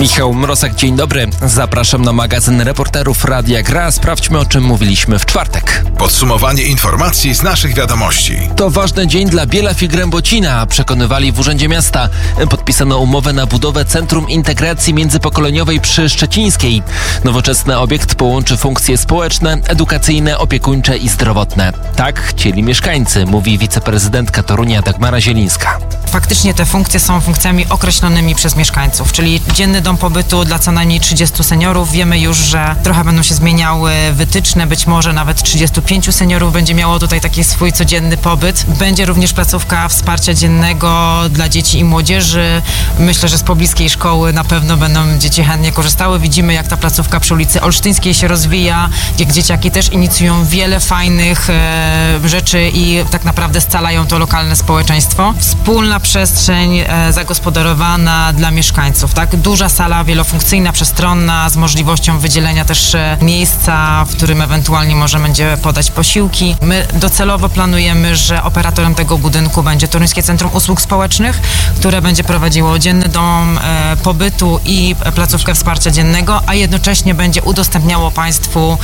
Michał Mrosak, dzień dobry. Zapraszam na magazyn reporterów Radia Gra. Sprawdźmy, o czym mówiliśmy w czwartek. Podsumowanie informacji z naszych wiadomości. To ważny dzień dla Bielaf i Grębocina, przekonywali w Urzędzie Miasta. Podpisano umowę na budowę Centrum Integracji Międzypokoleniowej przy Szczecińskiej. Nowoczesny obiekt połączy funkcje społeczne, edukacyjne, opiekuńcze i zdrowotne. Tak chcieli mieszkańcy, mówi wiceprezydentka Torunia Dagmara Zielińska. Faktycznie te funkcje są funkcjami określonymi przez mieszkańców, czyli dzienny dom pobytu dla co najmniej 30 seniorów. Wiemy już, że trochę będą się zmieniały wytyczne, być może nawet 35 seniorów będzie miało tutaj taki swój codzienny pobyt. Będzie również placówka wsparcia dziennego dla dzieci i młodzieży. Myślę, że z pobliskiej szkoły na pewno będą dzieci chętnie korzystały. Widzimy, jak ta placówka przy ulicy Olsztyńskiej się rozwija, jak dzieciaki też inicjują wiele fajnych rzeczy i tak naprawdę scalają to lokalne społeczeństwo. Wspólna przestrzeń zagospodarowana dla mieszkańców, tak? Duża sala wielofunkcyjna, przestronna, z możliwością wydzielenia też miejsca, w którym ewentualnie może będzie podać posiłki. My docelowo planujemy, że operatorem tego budynku będzie Toruńskie Centrum Usług Społecznych, które będzie prowadziło dzienny dom pobytu i placówkę wsparcia dziennego, a jednocześnie będzie udostępniało Państwu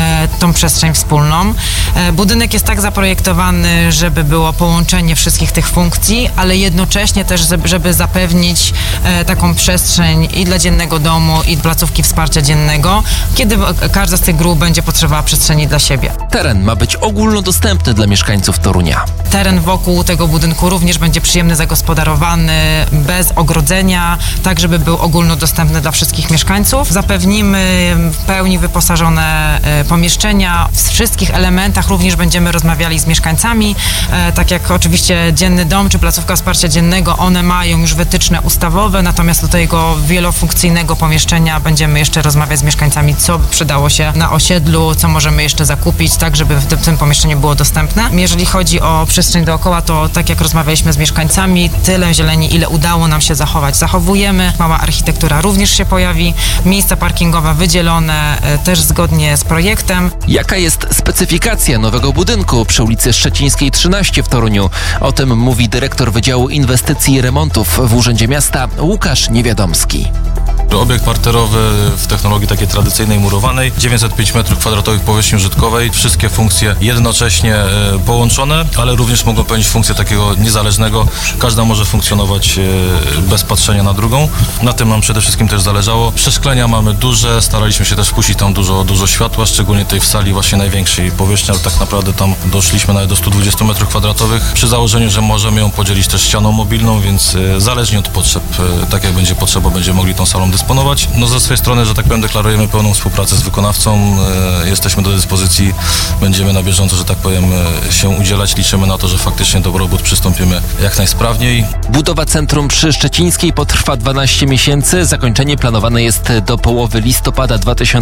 tą przestrzeń wspólną. Budynek jest tak zaprojektowany, żeby było połączenie wszystkich tych funkcji, ale jednocześnie też, żeby zapewnić taką przestrzeń i dla dziennego domu, i placówki wsparcia dziennego, kiedy każda z tych grup będzie potrzebowała przestrzeni dla siebie. Teren ma być ogólnodostępny dla mieszkańców Torunia. Teren wokół tego budynku również będzie przyjemnie zagospodarowany, bez ogrodzenia, tak żeby był ogólnodostępny dla wszystkich mieszkańców. Zapewnimy w pełni wyposażone pomieszczenia. W wszystkich elementach również będziemy rozmawiali z mieszkańcami, tak jak oczywiście dzienny dom czy placówka wsparcia dziennego, one mają już wytyczne ustawowe, natomiast do tego wielofunkcyjnego pomieszczenia będziemy jeszcze rozmawiać z mieszkańcami, co przydało się na osiedlu, co możemy jeszcze zakupić, tak żeby w tym pomieszczeniu było dostępne. Jeżeli chodzi o przestrzeń dookoła, to tak jak rozmawialiśmy z mieszkańcami, tyle zieleni, ile udało nam się zachować, zachowujemy. Mała architektura również się pojawi, miejsca parkingowe wydzielone też zgodnie z projektem. Jaka jest specyfikacja nowego budynku przy ulicy Szczecińskiej 13 w Toruniu? O tym mówi dyrektor Wydziału Inwestycji i Remontów w Urzędzie Miasta Łukasz Niewiadomski. Obiekt parterowy w technologii takiej tradycyjnej, murowanej, 905 m2 powierzchni użytkowej, wszystkie funkcje jednocześnie połączone, ale również mogą pełnić funkcję takiego niezależnego. Każda może funkcjonować bez patrzenia na drugą. Na tym nam przede wszystkim też zależało. Przeszklenia mamy duże, staraliśmy się też wpuścić tam dużo światła, szczególnie tej w sali właśnie największej powierzchni, ale tak naprawdę tam doszliśmy nawet do 120 m2 przy założeniu, że możemy ją podzielić też ścianą mobilną, więc zależnie od potrzeb, tak jak będzie potrzeba, będziemy mogli tą salą dysponować. No ze swojej strony, że tak powiem, deklarujemy pełną współpracę z wykonawcą. Jesteśmy do dyspozycji, będziemy na bieżąco, że tak powiem, się udzielać. Liczymy na to, że faktycznie do robót przystąpimy jak najsprawniej. Budowa centrum przy Szczecińskiej potrwa 12 miesięcy. Zakończenie planowane jest do połowy listopada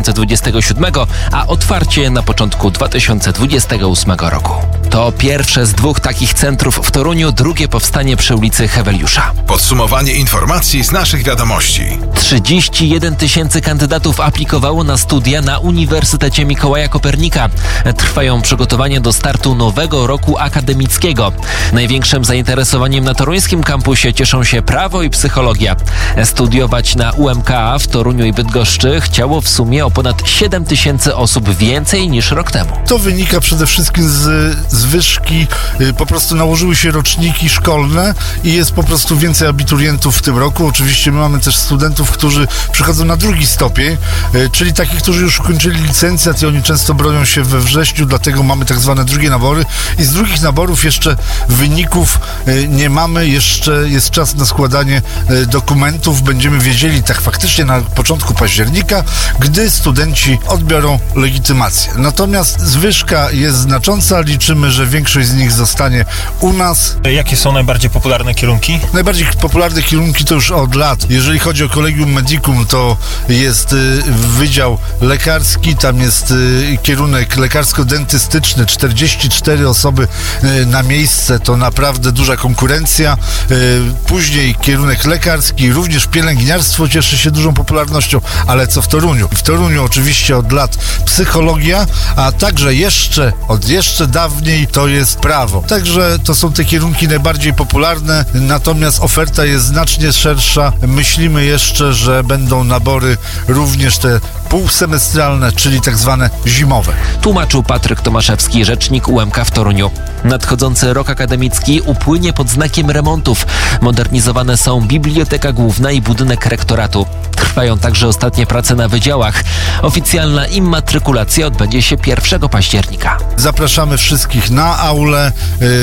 2027, a otwarcie na początku 2028 roku. To pierwsze z dwóch takich centrów w Toruniu, drugie powstanie przy ulicy Heweliusza. Podsumowanie informacji z naszych wiadomości. 31 000 kandydatów aplikowało na studia na Uniwersytecie Mikołaja Kopernika. Trwają przygotowania do startu nowego roku akademickiego. Największym zainteresowaniem na toruńskim kampusie cieszą się prawo i psychologia. Studiować na UMKA w Toruniu i Bydgoszczy chciało w sumie o ponad 7 000 osób więcej niż rok temu. To wynika przede wszystkim z zwyżki, po prostu nałożyły się roczniki szkolne i jest po prostu więcej abiturientów w tym roku. Oczywiście my mamy też studentów, którzy przychodzą na drugi stopień, czyli takich, którzy już ukończyli licencjat i oni często bronią się we wrześniu, dlatego mamy tak zwane drugie nabory i z drugich naborów jeszcze wyników nie mamy, jeszcze jest czas na składanie dokumentów. Będziemy wiedzieli tak faktycznie na początku października, gdy studenci odbiorą legitymację. Natomiast zwyżka jest znacząca, liczymy, że większość z nich zostanie u nas. Jakie są najbardziej popularne kierunki? Najbardziej popularne kierunki to już od lat. Jeżeli chodzi o Collegium Medicum, to jest wydział lekarski, tam jest kierunek lekarsko-dentystyczny, 44 osoby na miejsce, to naprawdę duża konkurencja. Później kierunek lekarski, również pielęgniarstwo cieszy się dużą popularnością, ale co w Toruniu? W Toruniu oczywiście od lat psychologia, a także jeszcze dawniej to jest prawo. Także to są te kierunki najbardziej popularne, natomiast oferta jest znacznie szersza. Myślimy jeszcze, że że będą nabory również te półsemestralne, czyli tak zwane zimowe. Tłumaczył Patryk Tomaszewski, rzecznik UMK w Toruniu. Nadchodzący rok akademicki upłynie pod znakiem remontów. Modernizowane są Biblioteka Główna i budynek rektoratu. Trwają także ostatnie prace na wydziałach. Oficjalna immatrykulacja odbędzie się 1 października. Zapraszamy wszystkich na aulę.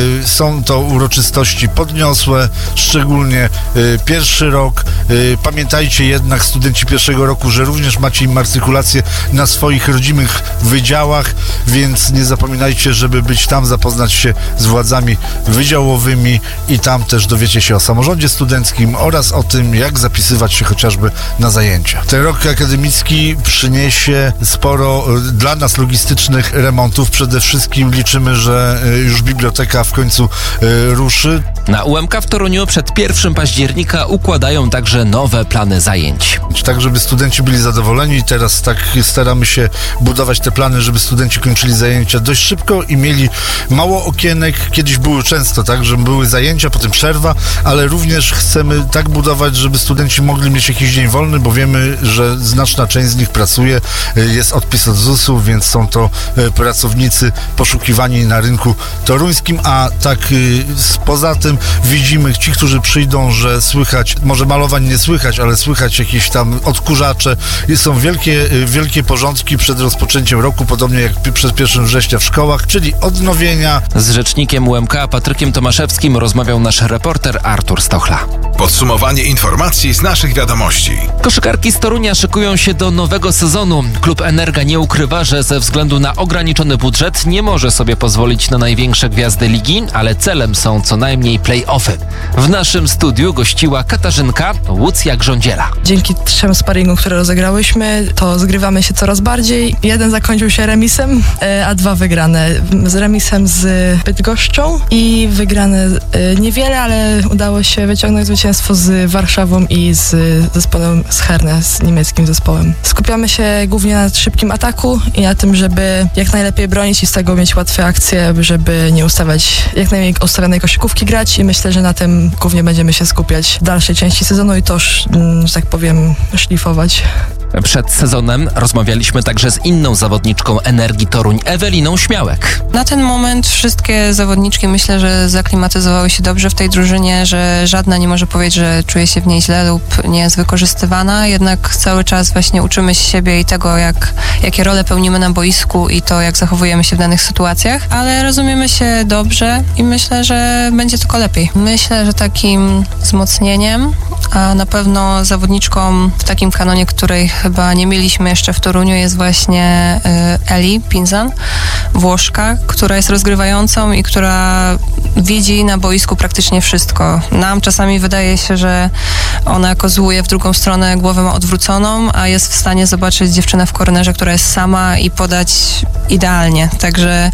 Są to uroczystości podniosłe, szczególnie pierwszy rok. Pamiętajcie jednak, studenci pierwszego roku, że również macie immatrikulację na swoich rodzimych wydziałach, więc nie zapominajcie, żeby być tam, zapoznać się z władzami wydziałowymi i tam też dowiecie się o samorządzie studenckim oraz o tym, jak zapisywać się chociażby na zajęcia. Ten rok akademicki przyniesie sporo dla nas logistycznych remontów. Przede wszystkim liczymy, że już biblioteka w końcu ruszy. Na UMK w Toruniu przed 1 października układają także nowe plany zajęć. Tak, żeby studenci byli zadowoleni. Teraz tak staramy się budować te plany, żeby studenci kończyli zajęcia dość szybko i mieli mało okienek. Kiedyś były często tak, że były zajęcia, potem przerwa, ale również chcemy tak budować, żeby studenci mogli mieć jakiś dzień wolny, bo wiemy, że znaczna część z nich pracuje, jest odpis od ZUS-u, więc są to pracownicy poszukiwani na rynku toruńskim, a tak poza tym widzimy ci, którzy przyjdą, że słychać, może malowań nie słychać, ale słychać jakieś tam odkurzacze. Są wielkie porządki przed rozpoczęciem roku, podobnie jak przed 1 września w szkołach, czyli odnowienia. Z rzecznikiem UMK Patrykiem Tomaszewskim rozmawiał nasz reporter Artur Stochla. Podsumowanie informacji z naszych wiadomości. Koszykarki z Torunia szykują się do nowego sezonu. Klub Energa nie ukrywa, że ze względu na ograniczony budżet nie może sobie pozwolić na największe gwiazdy ligi, ale celem są co najmniej play-offy. W naszym studiu gościła Katarzynka Łucjak-Żądziela. Dzięki 3 sparingom, które rozegrałyśmy, to zgrywamy się coraz bardziej. 1 zakończył się remisem, a 2 wygrane. Z remisem z Bydgoszczą i wygrane niewiele, ale udało się wyciągnąć zwycięstwo z Warszawą i z zespołem z Herne, z niemieckim zespołem. Skupiamy się głównie na szybkim ataku i na tym, żeby jak najlepiej bronić i z tego mieć łatwe akcje, żeby nie ustawiać jak najmniej ustawionej koszykówki grać i myślę, że na tym głównie będziemy się skupiać w dalszej części sezonu i to, że tak powiem, szlifować. Przed sezonem rozmawialiśmy także z inną zawodniczką Energii Toruń, Eweliną Śmiałek. Na ten moment wszystkie zawodniczki myślę, że zaklimatyzowały się dobrze w tej drużynie, że żadna nie może powiedzieć, że czuje się w niej źle lub nie jest wykorzystywana, jednak cały czas właśnie uczymy się siebie i tego, jakie role pełnimy na boisku i to, jak zachowujemy się w danych sytuacjach, ale rozumiemy się dobrze i myślę, że będzie tylko lepiej. Myślę, że takim wzmocnieniem, a na pewno zawodniczką w takim kanonie, której chyba nie mieliśmy jeszcze w Toruniu, jest właśnie Eli Pinzan, Włoszka, która jest rozgrywającą i która widzi na boisku praktycznie wszystko. Nam czasami wydaje się, że ona kozłuje w drugą stronę, głowę ma odwróconą, a jest w stanie zobaczyć dziewczynę w kornerze, która jest sama i podać idealnie. Także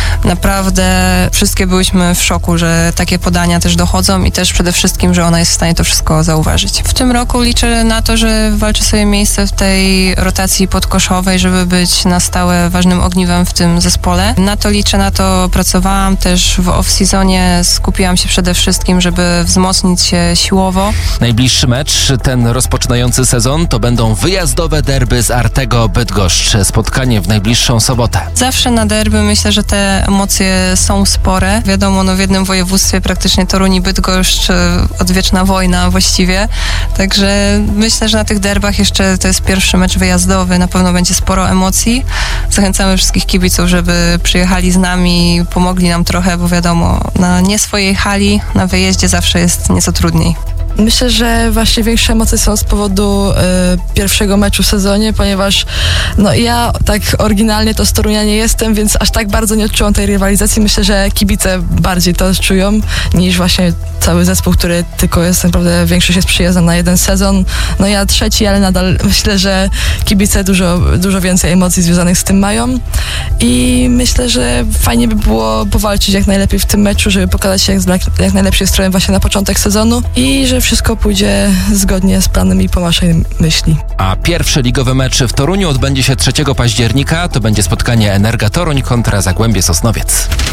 naprawdę wszystkie byłyśmy w szoku, że takie podania też dochodzą i też przede wszystkim, że ona jest w stanie to wszystko zauważyć. W tym roku liczę na to, że walczy sobie miejsce w tej rotacji podkoszowej, żeby być na stałe ważnym ogniwem w tym zespole. Na to liczę, na to pracowałam też w off-seasonie, skupiłam się przede wszystkim, żeby wzmocnić się siłowo. Najbliższy mecz, ten rozpoczynający sezon, to będą wyjazdowe derby z Artego Bydgoszcz. Spotkanie w najbliższą sobotę. Zawsze na derby myślę, że te emocje są spore. Wiadomo, w jednym województwie praktycznie Toruń i Bydgoszcz, odwieczna wojna właściwie. Także myślę, że na tych derbach jeszcze to jest pierwszy mecz wyjazdowy, na pewno będzie sporo emocji. Zachęcamy wszystkich kibiców, żeby przyjechali z nami, pomogli nam trochę, bo wiadomo, na nie swojej hali, na wyjeździe zawsze jest nieco trudniej. Myślę, że właśnie większe emocje są z powodu pierwszego meczu w sezonie, ponieważ ja tak oryginalnie to z Torunia nie jestem, więc aż tak bardzo nie odczułam tej rywalizacji. Myślę, że kibice bardziej to czują niż właśnie cały zespół, który tylko jest naprawdę, większość jest przyjezdna na jeden sezon. Ja trzeci, ale nadal myślę, że kibice dużo więcej emocji związanych z tym mają i myślę, że fajnie by było powalczyć jak najlepiej w tym meczu, żeby pokazać się jak najlepszym strojem właśnie na początek sezonu i że wszystko pójdzie zgodnie z planem i po naszej myśli. A pierwszy ligowy mecz w Toruniu odbędzie się 3 października. To będzie spotkanie Energa Toruń kontra Zagłębie Sosnowiec.